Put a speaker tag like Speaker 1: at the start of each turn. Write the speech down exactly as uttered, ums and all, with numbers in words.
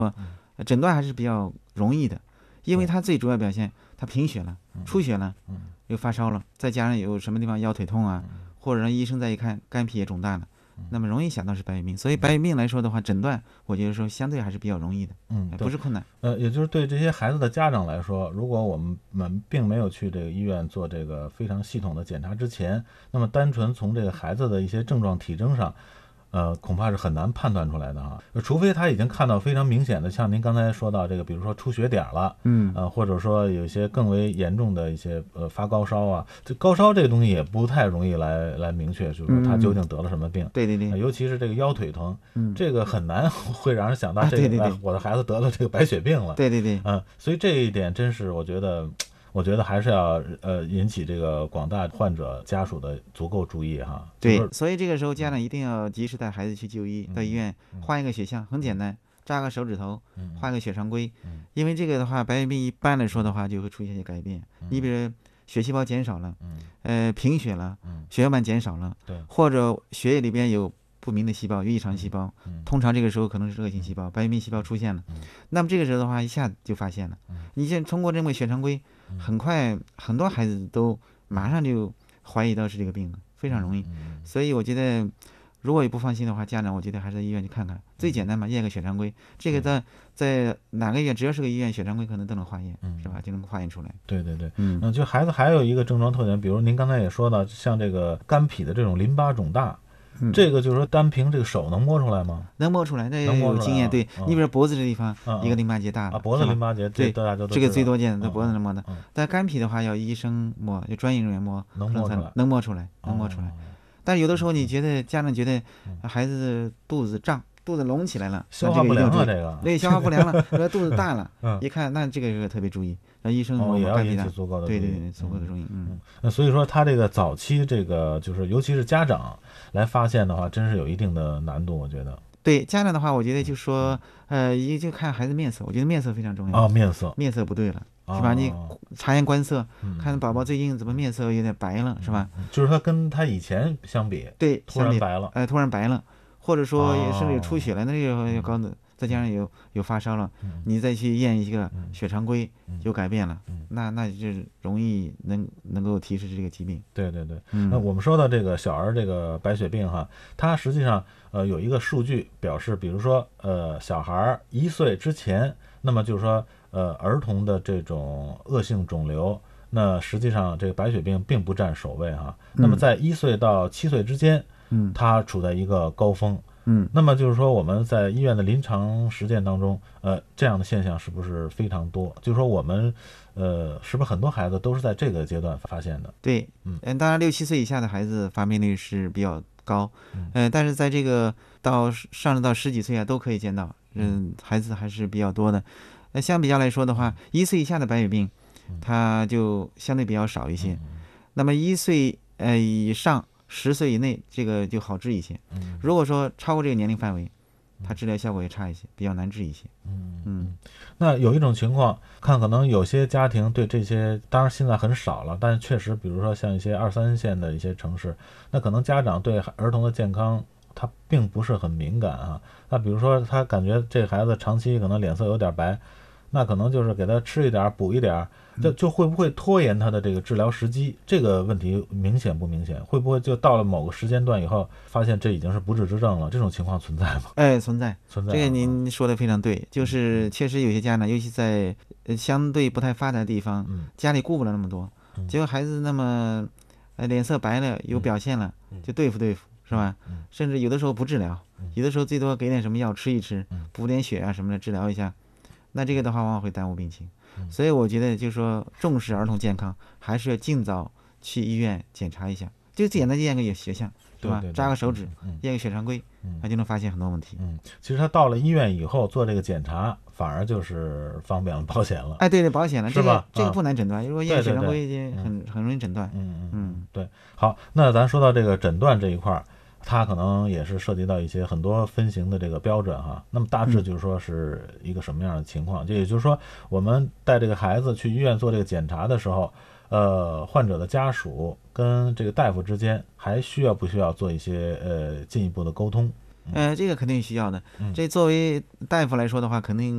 Speaker 1: 呃诊断还是比较容易的，因为它最主要表现，它贫血了、出血了，又发烧了，再加上有什么地方腰腿痛啊，或者让医生再一看肝脾也肿大了，那么容易想到是白血病。所以白血病来说的话，诊断我觉得说相对还是比较容易的，
Speaker 2: 嗯，
Speaker 1: 不是困难。
Speaker 2: 呃，也就是对这些孩子的家长来说，如果我们们并没有去这个医院做这个非常系统的检查之前，那么单纯从这个孩子的一些症状体征上，呃，恐怕是很难判断出来的哈，除非他已经看到非常明显的，像您刚才说到这个，比如说出血点了，
Speaker 1: 嗯，
Speaker 2: 呃，或者说有一些更为严重的一些呃发高烧啊，这高烧这个东西也不太容易来来明确，就是说他究竟得了什么病。
Speaker 1: 嗯、对对对、
Speaker 2: 呃，尤其是这个腰腿疼，
Speaker 1: 嗯，
Speaker 2: 这个很难会让人想到这个、啊、
Speaker 1: 对对对
Speaker 2: 我的孩子得了这个白血病了。
Speaker 1: 对对对，
Speaker 2: 嗯、呃，所以这一点真是我觉得。我觉得还是要呃引起这个广大患者家属的足够注意哈。
Speaker 1: 对，就是、所以这个时候家长一定要及时带孩子去就医，嗯、到医院换一个血象，很简单，扎个手指头，换个血常规。嗯、因为这个的话，白血病一般来说的话就会出现一些改变。嗯、你比如血细胞减少了，嗯、呃贫血了，嗯、血小板减少了，对，或者血液里边有不明的细胞，有异常细胞，嗯、通常这个时候可能是恶性细胞，白血病细胞出现了。嗯、那么这个时候的话，一下子就发现了。嗯、你先通过这么血常规。很快，很多孩子都马上就怀疑到是这个病了，非常容易。所以我觉得，如果也不放心的话，家长我觉得还是在医院去看看，最简单嘛，验个血常规。这个在在哪个医院，只要是个医院，血常规可能都能化验，是吧？就能化验出来。
Speaker 2: 对对对，嗯，就孩子还有一个症状特点，比如您刚才也说到，像这个肝脾的这种淋巴肿大。嗯、这个就是说，单凭这个手能摸出来吗？
Speaker 1: 能摸出来，那有经验。对、嗯、你比如脖子这地方，嗯、一个淋巴结大了，
Speaker 2: 啊，脖子淋巴结，
Speaker 1: 对，
Speaker 2: 大家都
Speaker 1: 这个最多见的，在脖子上摸的。
Speaker 2: 嗯、
Speaker 1: 但肝脾的话，要医生摸，就专业人员摸，
Speaker 2: 能摸出来，
Speaker 1: 能摸出来，能摸出来。哦、但是有的时候，你觉得家长觉得孩子肚子胀，肚子隆起来了，
Speaker 2: 消化不良了，这
Speaker 1: 个对，消化不良了，说肚子大了，嗯、一看那这个就特别注意。让医生
Speaker 2: 哦也要引起足够的
Speaker 1: 对对对足够的注意，嗯，
Speaker 2: 那所以说他这个早期这个就是尤其是家长来发现的话，真是有一定的难度，我觉得。
Speaker 1: 对家长的话，我觉得就说，呃，一就看孩子面色，我觉得面色非常重要。
Speaker 2: 哦，面色，
Speaker 1: 面色不对了，是吧？你察言观色，看宝宝最近怎么面色有点白了，是吧？
Speaker 2: 就是他跟他以前相比，
Speaker 1: 对，
Speaker 2: 突然白了，
Speaker 1: 哎，突然白了，或者说甚至有出血了，那个要高的。再加上有有发烧了，嗯、你再去验一个血常规，嗯、有改变了，嗯、那那就容易能能够提示这个疾病。
Speaker 2: 对对对，嗯、那我们说到这个小儿这个白血病哈，它实际上呃有一个数据表示，比如说呃小孩一岁之前，那么就是说呃儿童的这种恶性肿瘤，那实际上这个白血病并不占首位哈。那么在一岁到七岁之间，嗯，它处在一个高峰。嗯，那么就是说我们在医院的临床实践当中，呃，这样的现象是不是非常多？就是说我们，呃，是不是很多孩子都是在这个阶段发现的？
Speaker 1: 对，嗯，当然六七岁以下的孩子发病率是比较高，嗯、呃，但是在这个到上到十几岁啊都可以见到，嗯，孩子还是比较多的。那相比较来说的话，一岁以下的白血病，它就相对比较少一些。嗯、那么一岁呃以上。十岁以内，这个就好治一些。嗯，如果说超过这个年龄范围，它治疗效果也差一些，比较难治一些。
Speaker 2: 嗯嗯。那有一种情况，看可能有些家庭对这些，当然现在很少了，但是确实，比如说像一些二三线的一些城市，那可能家长对儿童的健康他并不是很敏感啊。那比如说他感觉这孩子长期可能脸色有点白，那可能就是给他吃一点补一点。就就会不会拖延他的这个治疗时机？这个问题明显不明显？会不会就到了某个时间段以后，发现这已经是不治之症了？这种情况存在吗？
Speaker 1: 哎，存在，
Speaker 2: 存在。
Speaker 1: 这个您说的非常对，就是确实有些家长，尤其在呃相对不太发达的地方，嗯、家里顾不了那么多，嗯、结果孩子那么呃脸色白了，有表现了，嗯、就对付对付，是吧？嗯、甚至有的时候不治疗，嗯、有的时候最多给点什么药吃一吃，嗯、补点血啊什么的治疗一下，那这个的话往往会耽误病情。所以我觉得就是说重视儿童健康，还是要尽早去医院检查一下，就简单验个血象，是吧？扎个手指，验个血常规，那就能发现很多问题。
Speaker 2: 嗯，其实他到了医院以后做这个检查，反而就是方便了，保险了。
Speaker 1: 哎，对对，保险了，
Speaker 2: 是吧？
Speaker 1: 这个这个不难诊断，如果验血常规已经很很容易诊断。
Speaker 2: 嗯嗯，对。好，那咱说到这个诊断这一块儿。它可能也是涉及到一些很多分型的这个标准哈，那么大致就是说是一个什么样的情况？就也就是说，我们带这个孩子去医院做这个检查的时候，呃，患者的家属跟这个大夫之间还需要不需要做一些呃进一步的沟通？
Speaker 1: 呃，这个肯定需要的。这作为大夫来说的话，肯定